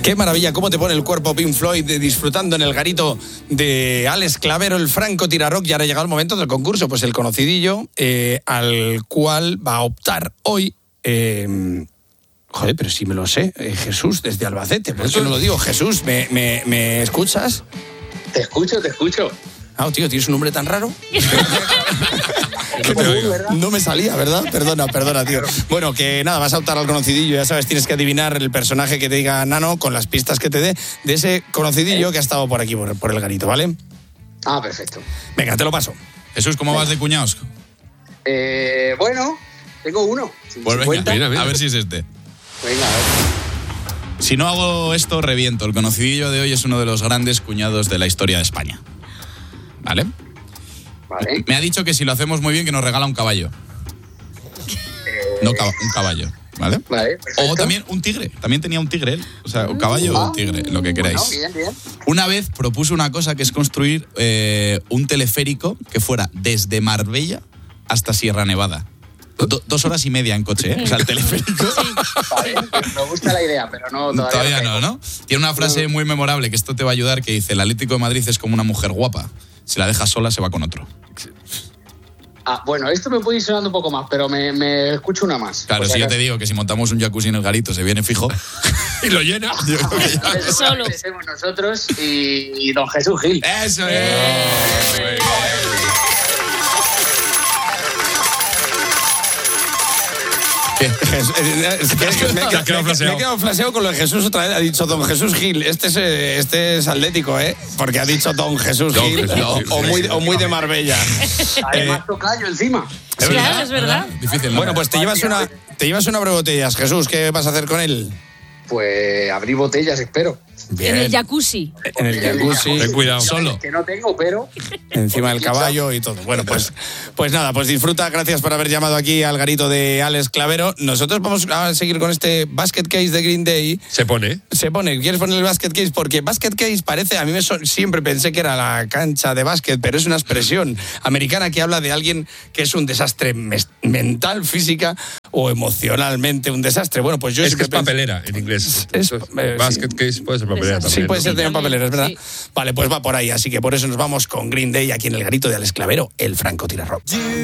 Qué maravilla, cómo te pone el cuerpo Pink Floyd disfrutando en el garito de Alex Clavero, el Franco Tirarock. Y ahora ha llegado el momento del concurso, pues el conocidillo al cual va a optar hoy... Joder, pero sí me lo sé. Jesús, desde Albacete. Por eso no lo digo. Jesús, ¿me escuchas? Te escucho. Ah, tío, ¿tienes un nombre tan raro? No me salía, ¿verdad? Perdona, tío. Bueno, que nada, vas a optar al conocidillo. Ya sabes, tienes que adivinar el personaje que te diga Nano con las pistas que te dé de ese conocidillo que ha estado por aquí, por el garito, ¿vale? Ah, perfecto. Venga, te lo paso. Jesús, ¿cómo vas de cuñados? Bueno, tengo uno. Pues venga, a ver si es este. Venga, a ver. Si no hago esto, reviento. El conocidillo de hoy es uno de los grandes cuñados de la historia de España. ¿Vale? Vale. Me ha dicho que si lo hacemos muy bien, que nos regala un caballo. No, un caballo, ¿vale? Vale, perfecto. O también un tigre. También tenía un tigre él. O sea, un caballo o un tigre, lo que queráis. Bueno, bien. Una vez propuso una cosa que es construir un teleférico que fuera desde Marbella hasta Sierra Nevada. 2 horas y media en coche, ¿eh? O sea, el teleférico. Vale, me gusta la idea, pero no todavía no. Tiene una frase muy memorable que esto te va a ayudar, que dice: el Atlético de Madrid es como una mujer guapa. Si la dejas sola, se va con otro. Ah, bueno, esto me puede ir sonando un poco más, pero me escucho una más. Claro, si yo te digo que si montamos un jacuzzi en el garito, se viene fijo y lo llena. Solo. Somos nosotros y don Jesús Gil. ¡Eso es! Me he quedado flaseado con lo de Jesús otra vez. Ha dicho don Jesús Gil. Este es atlético, ¿eh? Porque ha dicho don Jesús Gil o muy de Marbella. Además tocayo encima. Claro, es verdad. Difícil, ¿no? Bueno, pues te llevas una botellas, Jesús. ¿Qué vas a hacer con él? Pues abrir botellas, espero. Bien. En el jacuzzi. En el jacuzzi. Ten cuidado. Solo. Que no tengo, pero... Encima del caballo y todo. Bueno, pues nada, pues disfruta. Gracias por haber llamado aquí al garito de Alex Clavero. Nosotros vamos a seguir con este Basket Case de Green Day. Se pone. ¿Quieres poner el Basket Case? Porque Basket Case parece, a mí siempre pensé que era la cancha de básquet, pero es una expresión americana que habla de alguien que es un desastre mental, física o emocionalmente un desastre. Bueno, pues yo es que es papelera en inglés. Basket Case puede ser papelera también. Sí, puede ser también papelera, es verdad. Sí. Vale, pues va por ahí. Así que por eso nos vamos con Green Day aquí en el garito de Alex Clavero, el Franco Tirarock.